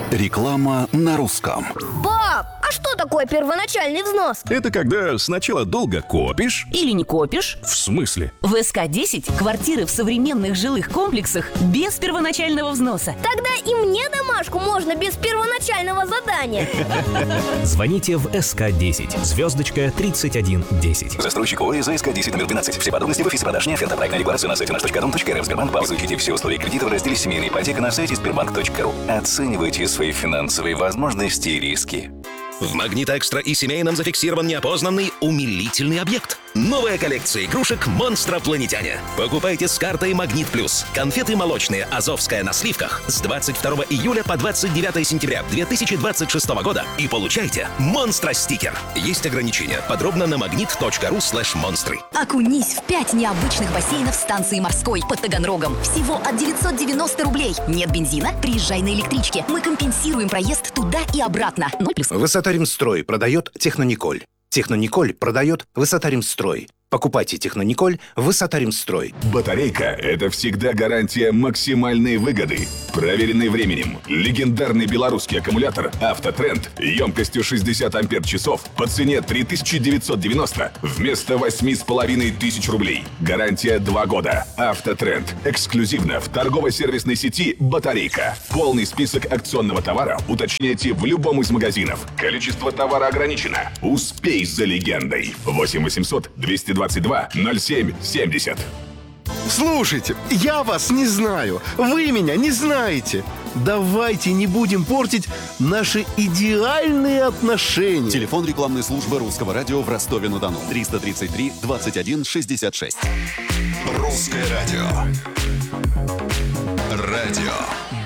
Реклама на русском. Пап, а что такое первоначальный взнос? Это когда сначала долго копишь. Или не копишь. В смысле? В СК-10 квартиры в современных жилых комплексах без первоначального взноса. Тогда и мне домашку можно без первоначального задания. Звоните в СК-10, звездочка 3110. Застройщик ОИ за СК-10 номер 12. Все подробности в офисе продаж не оферта. Проектная декларация на сайте nаш.дом.рф. Сбербанк. Изучите все условия кредита в разделе «Семейная ипотека» на сайте sberbank.ru. Оценивайте свои финансовые возможности и риски. В «Магнит Экстра» и семейном зафиксирован неопознанный умилительный объект. Новая коллекция игрушек «Монстропланетяне». Покупайте с картой «Магнит Плюс». Конфеты молочные «Азовская» на сливках с 22 июля по 29 сентября 2026 года и получайте «Монстро-стикер». Есть ограничения. Подробно на magnit.ru/монстры. Окунись в 5 необычных бассейнов станции морской под Таганрогом. Всего от 990 рублей. Нет бензина? Приезжай на электричке. Мы компенсируем проезд туда и обратно. 0+. Высота-Ремстрой продает Технониколь. Технониколь продает Высота-Ремстрой. Покупайте Технониколь Высота-Ремстрой. Батарейка – это всегда гарантия максимальной выгоды. Проверенный временем. Легендарный белорусский аккумулятор «Автотренд» емкостью 60 ампер-часов по цене 3990 вместо 8500 рублей. Гарантия 2 года. «Автотренд» эксклюзивно в торгово-сервисной сети «Батарейка». Полный список акционного товара уточняйте в любом из магазинов. Количество товара ограничено. Успей за легендой. 8 800 222 07 70. Слушайте, я вас не знаю, вы меня не знаете. Давайте не будем портить наши идеальные отношения. Телефон рекламной службы Русского радио в Ростове-на-Дону. 333 21 66. Русское радио. Радио